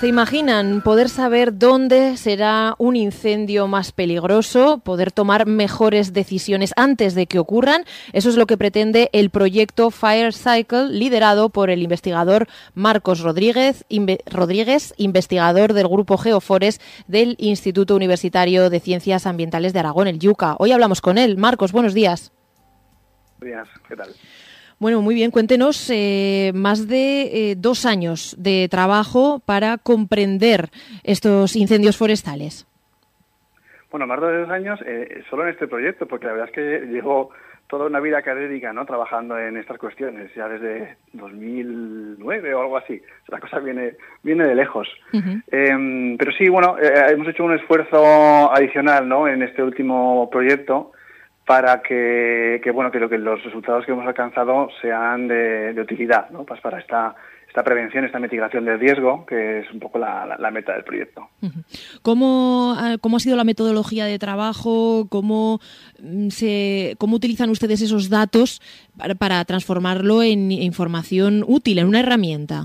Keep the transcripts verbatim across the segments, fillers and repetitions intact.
¿Se imaginan poder saber dónde será un incendio más peligroso, poder tomar mejores decisiones antes de que ocurran? Eso es lo que pretende el proyecto Fire Cycle, liderado por el investigador Marcos Rodríguez, inve- Rodríguez, investigador del Grupo Geofores del Instituto Universitario de Ciencias Ambientales de Aragón, el IUCA. Hoy hablamos con él. Marcos, buenos días. Buenos días, ¿qué tal? Bueno, muy bien. Cuéntenos eh, más de eh, dos años de trabajo para comprender estos incendios forestales. Bueno, más de dos años eh, solo en este proyecto, porque la verdad es que llevo toda una vida académica, ¿no?, trabajando en estas cuestiones, ya desde dos mil nueve o algo así. La cosa viene viene de lejos. Uh-huh. Eh, pero sí, bueno, eh, hemos hecho un esfuerzo adicional, ¿no?, en este último proyecto, para que, que bueno que, lo, que los resultados que hemos alcanzado sean de, de utilidad, ¿no?, pues para esta esta prevención, esta mitigación del riesgo, que es un poco la, la, la meta del proyecto. ¿Cómo, ¿Cómo ha sido la metodología de trabajo? ¿Cómo, se, cómo utilizan ustedes esos datos para, para transformarlo en información útil, en una herramienta?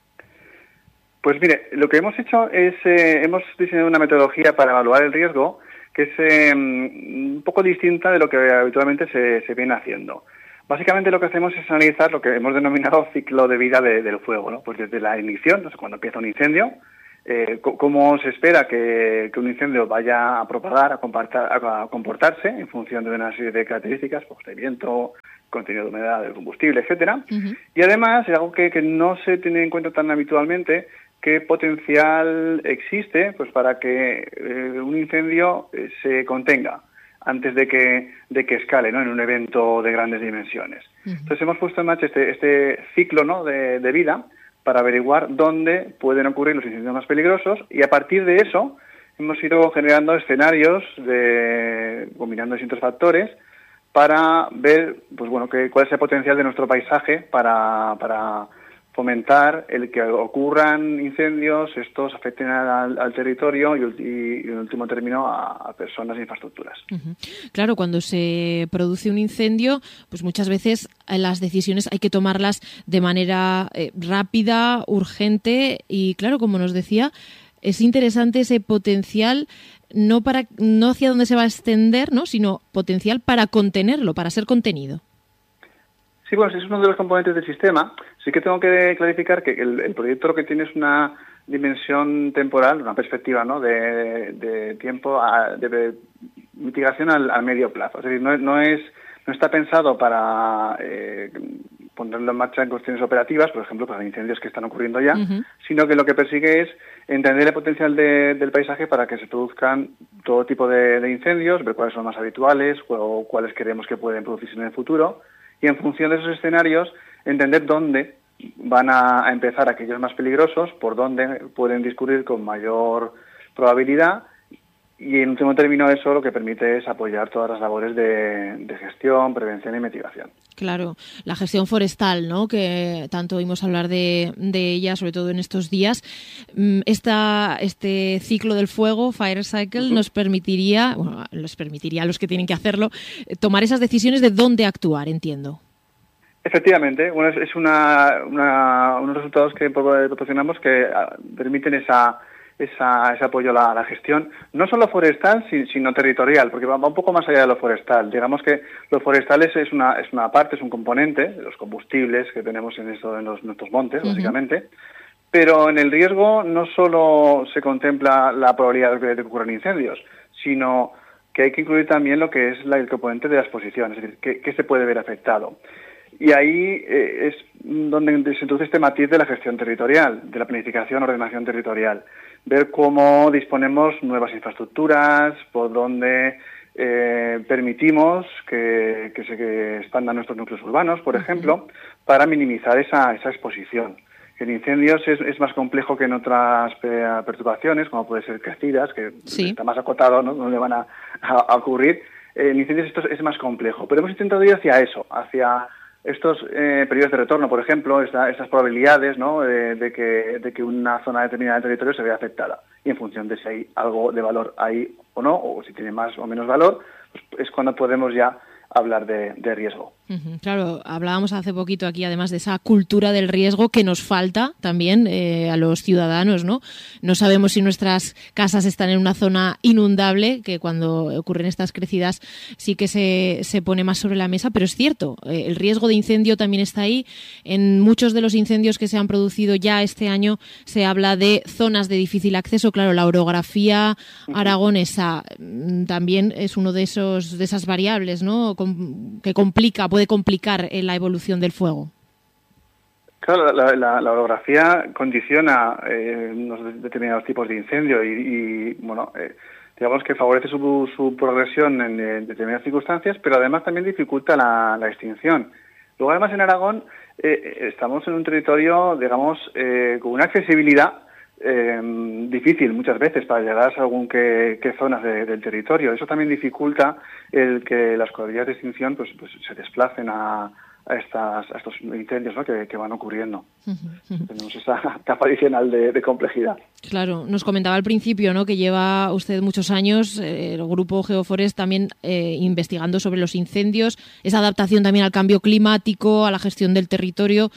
Pues mire, lo que hemos hecho es, eh, hemos diseñado una metodología para evaluar el riesgo que es eh, un poco distinta de lo que habitualmente se, se viene haciendo. Básicamente lo que hacemos es analizar lo que hemos denominado ciclo de vida de, del fuego, ¿no? Pues desde la ignición, no sé, cuando empieza un incendio, eh, c- cómo se espera que, que un incendio vaya a propagar, a, compartar, a comportarse en función de una serie de características, pues de viento, contenido de humedad del combustible, etcétera. Uh-huh. Y además, es algo que, que no se tiene en cuenta tan habitualmente, qué potencial existe pues para que eh, un incendio eh, se contenga antes de que de que escale, ¿no?, en un evento de grandes dimensiones. Uh-huh. Entonces hemos puesto en marcha este, este ciclo, ¿no?, de, de vida para averiguar dónde pueden ocurrir los incendios más peligrosos, y a partir de eso hemos ido generando escenarios de, combinando distintos factores para ver pues bueno que, cuál es el potencial de nuestro paisaje para, para fomentar el que ocurran incendios, estos afecten al, al territorio y, y, y, en último término, a, a personas e infraestructuras. Uh-huh. Claro, cuando se produce un incendio, pues muchas veces las decisiones hay que tomarlas de manera eh, rápida, urgente y, claro, como nos decía, es interesante ese potencial no para no hacia dónde se va a extender, ¿no?, sino potencial para contenerlo, para ser contenido. Sí, bueno, es uno de los componentes del sistema. Sí que tengo que clarificar que el, el proyecto lo que tiene es una dimensión temporal, una perspectiva, ¿no?, de, de tiempo, a, de mitigación al, al medio plazo. Es decir, no, no es no está pensado para eh, ponerlo en marcha en cuestiones operativas, por ejemplo, para incendios que están ocurriendo ya, uh-huh. sino que lo que persigue es entender el potencial de, del paisaje para que se produzcan todo tipo de, de incendios, ver cuáles son más habituales o cuáles creemos que pueden producirse en el futuro, y en función de esos escenarios entender dónde van a, a empezar aquellos más peligrosos, por dónde pueden discurrir con mayor probabilidad, y en último término eso lo que permite es apoyar todas las labores de, de gestión, prevención y mitigación. Claro, la gestión forestal, ¿no?, que tanto oímos hablar de, de ella, sobre todo en estos días. Esta, este ciclo del fuego, Fire Cycle, uh-huh. nos permitiría, bueno, les permitiría a los que tienen que hacerlo, tomar esas decisiones de dónde actuar, entiendo. Efectivamente, bueno, es, es una, una, unos resultados que proporcionamos que permiten esa Esa, ese apoyo a la, a la gestión, no solo forestal, sino territorial, porque va, va un poco más allá de lo forestal. Digamos que lo forestal es, es, una, es una parte, es un componente de los combustibles que tenemos en, esto, en los, nuestros montes, uh-huh. básicamente, pero en el riesgo no solo se contempla la probabilidad de que ocurran incendios, sino que hay que incluir también lo que es la, el componente de la exposición, es decir, qué se puede ver afectado. Y ahí eh, es donde se introduce este matiz de la gestión territorial, de la planificación, ordenación territorial. Ver cómo disponemos nuevas infraestructuras, por dónde eh, permitimos que, que se que expandan nuestros núcleos urbanos, por ejemplo, para minimizar esa, esa exposición. En incendios es, es más complejo que en otras perturbaciones, como puede ser crecidas, que sí. está más acotado, ¿no?, donde van a, a, a ocurrir. Eh, en incendios esto es más complejo, pero hemos intentado ir hacia eso, hacia estos eh, periodos de retorno, por ejemplo, esta, estas probabilidades, ¿no?, de, de, que, de que una zona determinada del territorio se vea afectada. Y en función de si hay algo de valor ahí o no, o si tiene más o menos valor, pues es cuando podemos ya hablar de, de riesgo. Claro, hablábamos hace poquito aquí además de esa cultura del riesgo que nos falta también eh, a los ciudadanos, ¿no? No sabemos si nuestras casas están en una zona inundable, que cuando ocurren estas crecidas sí que se, se pone más sobre la mesa, pero es cierto, eh, el riesgo de incendio también está ahí. En muchos de los incendios que se han producido ya este año se habla de zonas de difícil acceso. Claro, la orografía aragonesa también es uno de esos de esas variables, ¿no? Com- que complica puede complicar la evolución del fuego. Claro, la, la, la orografía condiciona eh, unos determinados tipos de incendio y, y bueno, eh, digamos que favorece su, su progresión en, en determinadas circunstancias, pero además también dificulta la, la extinción. Luego, además, en Aragón eh, estamos en un territorio, digamos, eh, con una accesibilidad eh, difícil muchas veces para llegar a según qué, qué zonas de, del territorio. Eso también dificulta el que las cuadrillas de extinción pues, pues se desplacen a, a, estas, a estos incendios, ¿no? que, que van ocurriendo. Uh-huh, uh-huh. Tenemos esa capa adicional de, de complejidad. Claro, nos comentaba al principio, ¿no?, que lleva usted muchos años, eh, el grupo Geoforest, también eh, investigando sobre los incendios, esa adaptación también al cambio climático, a la gestión del territorio.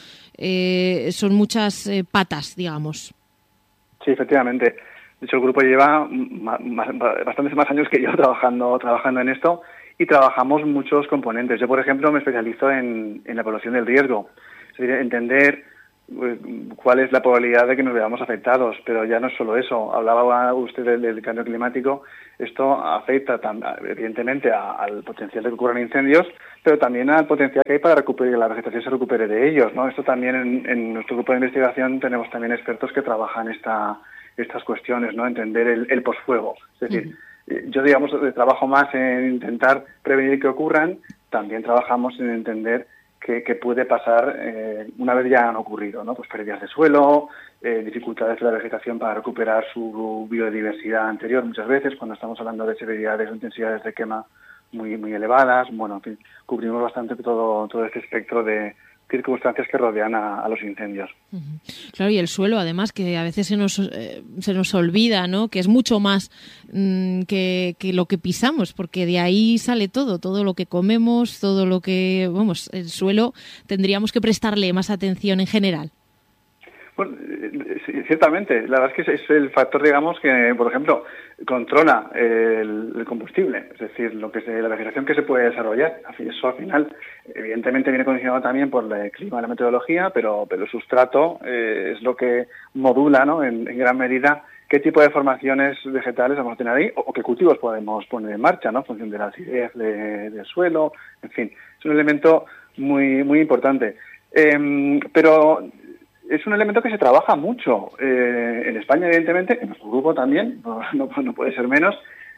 Eh, son muchas eh, patas, digamos. Sí, efectivamente. De hecho, el grupo lleva más, más, bastantes más años que yo trabajando trabajando en esto y trabajamos muchos componentes. Yo, por ejemplo, me especializo en, en la evaluación del riesgo. Es decir, entender pues, cuál es la probabilidad de que nos veamos afectados. Pero ya no es solo eso. Hablaba usted del, del cambio climático. Esto afecta, evidentemente, a, al potencial de que ocurran incendios, pero también al potencial que hay para recuperar, que la vegetación se recupere de ellos, ¿no? Esto también en, en nuestro grupo de investigación tenemos también expertos que trabajan esta, estas cuestiones, ¿no? Entender el, el posfuego. Es decir, uh-huh. yo, digamos, trabajo más en intentar prevenir que ocurran, también trabajamos en entender qué, qué puede pasar eh, una vez ya han ocurrido, ¿no? Pues pérdidas de suelo, eh, dificultades de la vegetación para recuperar su biodiversidad anterior muchas veces, cuando estamos hablando de severidades o intensidades de quema muy muy elevadas. Bueno, en fin, cubrimos bastante todo todo este espectro de circunstancias que rodean a, a los incendios. Uh-huh. Claro, y el suelo, además, que a veces se nos eh, se nos olvida, ¿no?, que es mucho más mmm, que, que lo que pisamos, porque de ahí sale todo, todo lo que comemos, todo lo que, vamos, el suelo tendríamos que prestarle más atención en general. Bueno, sí, ciertamente. La verdad es que es el factor, digamos, que, por ejemplo, controla el, el combustible, es decir, lo que se, la vegetación que se puede desarrollar. Eso al final, evidentemente, viene condicionado también por el clima, la meteorología, pero, pero el sustrato eh, es lo que modula, ¿no?, en, en gran medida qué tipo de formaciones vegetales vamos a tener ahí o, o qué cultivos podemos poner en marcha, ¿no?, en función de la acidez de, del suelo. En fin, es un elemento muy, muy importante. Eh, pero es un elemento que se trabaja mucho eh, en España, evidentemente, en nuestro grupo también, no, no, no puede ser menos,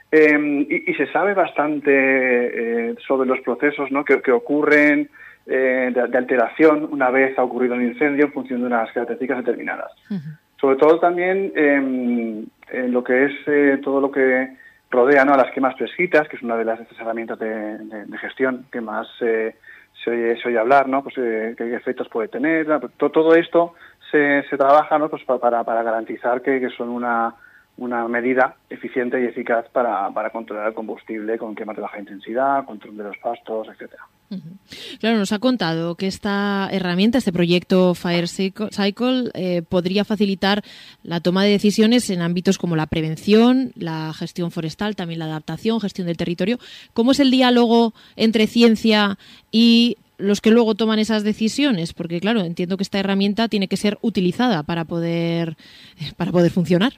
eh, y, y se sabe bastante eh, sobre los procesos, ¿no?, que, que ocurren eh, de, de alteración una vez ha ocurrido un incendio en función de unas características determinadas. Uh-huh. Sobre todo también eh, en lo que es eh, todo lo que rodea, ¿no?, a las quemas prescritas, que es una de las estas herramientas de, de, de gestión que más eh, se oye, se oye hablar, ¿no?, pues eh, qué efectos puede tener. Todo, todo esto se, se trabaja, ¿no?, pues para, para garantizar que, que son una, una medida eficiente y eficaz para, para controlar el combustible con quemas de baja intensidad, control de los pastos, etcétera. Uh-huh. Claro, nos ha contado que esta herramienta, este proyecto Fire Cycle, eh, podría facilitar la toma de decisiones en ámbitos como la prevención, la gestión forestal, también la adaptación, gestión del territorio. ¿Cómo es el diálogo entre ciencia y los que luego toman esas decisiones? Porque, claro, entiendo que esta herramienta tiene que ser utilizada para poder, para poder funcionar.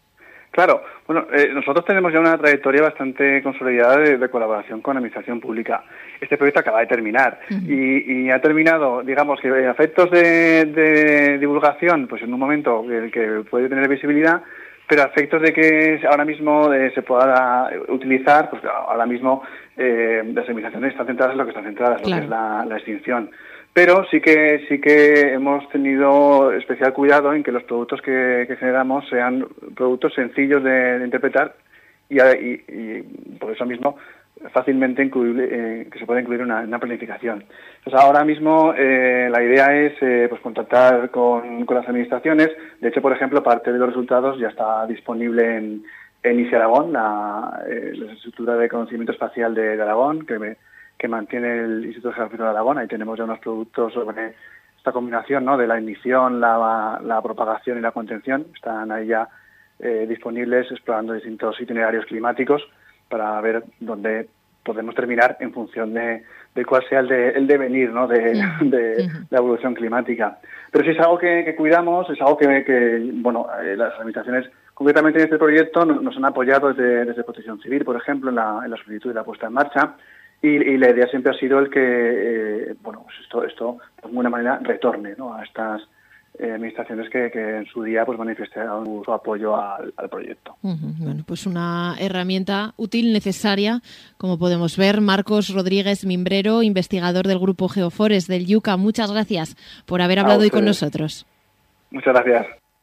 Claro, bueno, eh, nosotros tenemos ya una trayectoria bastante consolidada de, de colaboración con la administración pública. Este proyecto acaba de terminar uh-huh. y, y ha terminado, digamos, que a efectos de, de divulgación, pues en un momento el que puede tener visibilidad, pero a efectos de que ahora mismo eh, se pueda utilizar, pues ahora mismo eh, las administraciones están centradas en lo que están centradas, claro, lo que es la, la extinción. Pero sí que sí que hemos tenido especial cuidado en que los productos que, que generamos sean productos sencillos de, de interpretar y, y, y por eso mismo fácilmente incluible, eh, que se pueda incluir una, una planificación. Entonces ahora mismo eh, la idea es eh, pues contactar con, con las administraciones. De hecho, por ejemplo, parte de los resultados ya está disponible en, en I C I Aragón, la, eh, la estructura de conocimiento espacial de, de Aragón, que me, que mantiene el Instituto Geográfico de Aragón. Ahí tenemos ya unos productos sobre esta combinación, ¿no?, de la ignición, la, la propagación y la contención. Están ahí ya eh, disponibles, explorando distintos itinerarios climáticos para ver dónde podemos terminar en función de, de cuál sea el, de, el devenir, ¿no?, de, de la evolución climática. Pero sí es algo que, que cuidamos, es algo que, que bueno, eh, las administraciones concretamente en este proyecto nos, nos han apoyado desde, desde Protección Civil, por ejemplo, en la, en la solicitud y la puesta en marcha. Y, y la idea siempre ha sido el que, eh, bueno, pues esto, esto de alguna manera retorne, ¿no?, a estas eh, administraciones que, que en su día pues manifestaron su, su apoyo al, al proyecto. Uh-huh. Bueno, pues una herramienta útil, necesaria, como podemos ver. Marcos Rodríguez Mimbrero, investigador del Grupo Geofores del IUCA, muchas gracias por haber hablado hoy con nosotros. Muchas gracias.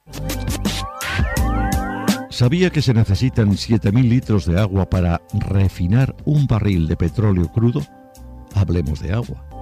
¿Sabía que se necesitan siete mil litros de agua para refinar un barril de petróleo crudo? Hablemos de agua.